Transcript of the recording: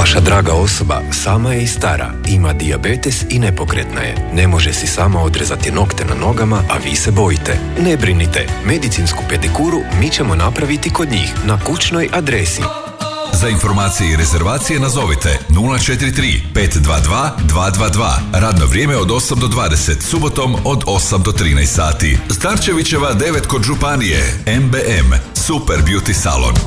Vaša draga osoba sama je i stara, ima dijabetes i nepokretna je. Ne može si sama odrezati nokte na nogama, a vi se bojite. Ne brinite, medicinsku pedikuru mi ćemo napraviti kod njih na kućnoj adresi. Za informacije i rezervacije nazovite 043 522 222. Radno vrijeme od 8 do 20, subotom od 8 do 13 sati. Starčevićeva 9 kod županije. MBM Super Beauty Salon.